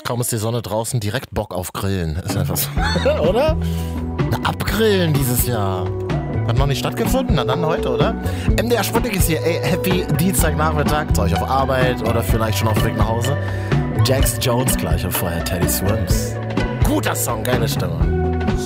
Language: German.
kaum ist die Sonne draußen, direkt Bock auf Grillen. Ist einfach so. Oder? Na, abgrillen dieses Jahr. Hat noch nicht stattgefunden? Na dann heute, oder? MDR Sputnik ist hier. Ey, happy Dienstagnachmittag. Zu euch auf Arbeit oder vielleicht schon auf dem Weg nach Hause. Jax Jones gleich und vorher Teddy Swims. Guter Song, geile Stimme.